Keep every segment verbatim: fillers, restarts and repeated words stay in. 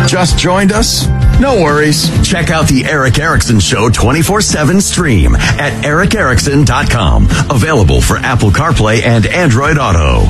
Just joined us? No worries. Check out the Eric Erickson Show twenty-four seven stream at eric erickson dot com. Available for Apple CarPlay and Android Auto.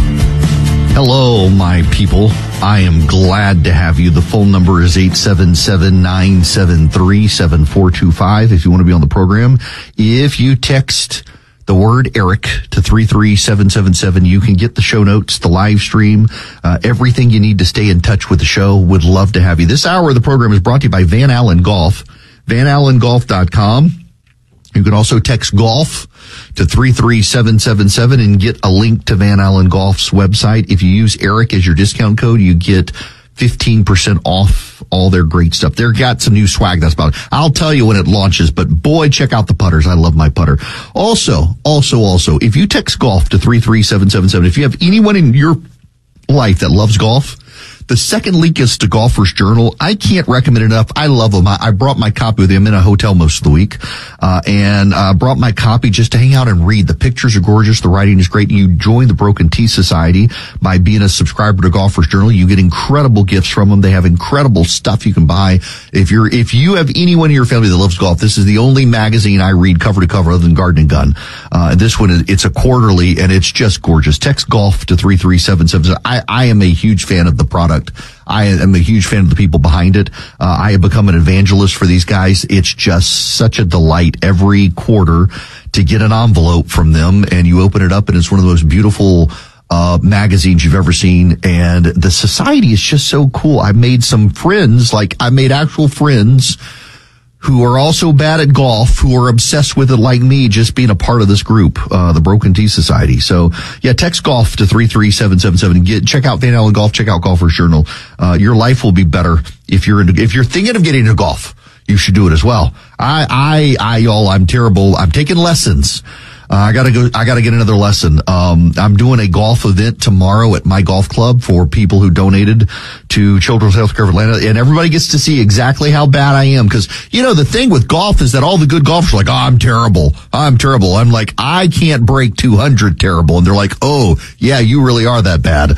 Hello, my people. I am glad to have you. The phone number is eight seven seven, nine seven three, seven four two five if you want to be on the program. If you text the word Eric to three three seven seven seven, you can get the show notes, the live stream, uh, everything you need to stay in touch with the show. Would love to have you. This hour of the program is brought to you by Van Allen Golf, van allen golf dot com. You can also text golf to three three seven seven seven and get a link to Van Allen Golf's website. If you use Eric as your discount code, you get fifteen percent off all their great stuff. They've got some new swag. That's about it. I'll tell you when it launches, but boy, check out the putters. I love my putter. Also, also, also, if you text golf to three three seven seven seven, if you have anyone in your life that loves golf, the second link is to Golfer's Journal. I can't recommend it enough. I love them. I, I brought my copy with me. I'm in a hotel most of the week, uh, and uh, brought my copy just to hang out and read. The pictures are gorgeous. The writing is great. You join the Broken Tea Society by being a subscriber to Golfer's Journal. You get incredible gifts from them. They have incredible stuff you can buy. If you're, if you have anyone in your family that loves golf, this is the only magazine I read cover to cover other than Garden and Gun. Uh, this one, it's a quarterly and it's just gorgeous. Text golf to three three seven seven. I, I am a huge fan of the product. I am a huge fan of the people behind it. Uh, I have become an evangelist for these guys. It's just such a delight every quarter to get an envelope from them, and you open it up and it's one of the most beautiful uh magazines you've ever seen. And the society is just so cool. I made some friends, like I made actual friends who are also bad at golf, who are obsessed with it like me, just being a part of this group, uh, the Broken Tea Society. So, yeah, text golf to three three seven seven seven and get, check out Van Allen Golf, check out Golfer's Journal. Uh, your life will be better if you're into, if you're thinking of getting into golf, you should do it as well. I, I, I, y'all, I'm terrible. I'm taking lessons. Uh, I gotta go, I gotta get another lesson. Um, I'm doing a golf event tomorrow at my golf club for people who donated to Children's Healthcare of Atlanta, and everybody gets to see exactly how bad I am. Cause, you know, the thing with golf is that all the good golfers are like, oh, I'm terrible. I'm terrible. I'm like, I can't break two hundred terrible. And they're like, oh, yeah, you really are that bad.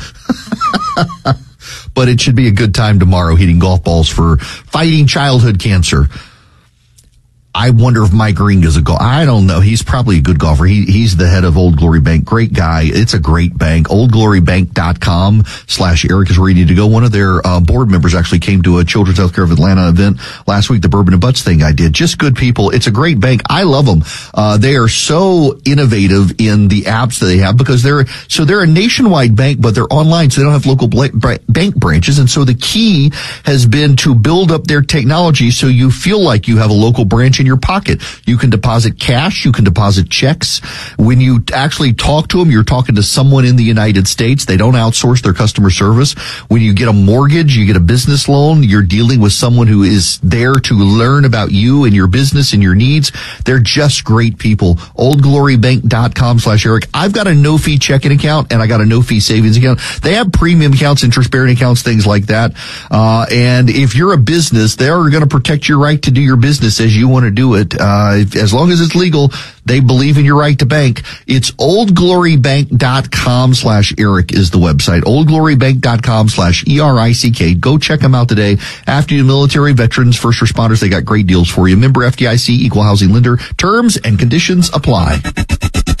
But it should be a good time tomorrow hitting golf balls for fighting childhood cancer. I wonder if Mike Ring is a golfer. I don't know. He's probably a good golfer. He, he's the head of Old Glory Bank. Great guy. It's a great bank. old glory bank dot com slash Eric is where you need to go. One of their uh, board members actually came to a Children's Healthcare of Atlanta event last week, the Bourbon and Butts thing I did. Just good people. It's a great bank. I love them. Uh, they are so innovative in the apps that they have because they're, so they're a nationwide bank, but they're online, so they don't have local bla- bank branches. And so the key has been to build up their technology so you feel like you have a local branch in your pocket. You can deposit cash. You can deposit checks. When you actually talk to them, you're talking to someone in the United States. They don't outsource their customer service. When you get a mortgage, you get a business loan, you're dealing with someone who is there to learn about you and your business and your needs. They're just great people. old glory bank dot com slash Eric. I've got a no-fee checking account and I got a no-fee savings account. They have premium accounts, interest-bearing accounts, things like that. Uh, and if you're a business, they're going to protect your right to do your business as you want to do it. Uh, as long as it's legal, they believe in your right to bank. It's old glory bank dot com slash Eric is the website. old glory bank dot com slash E R I C K. Go check them out today. After you military, veterans, first responders, they got great deals for you. Member F D I C, equal housing lender. Terms and conditions apply.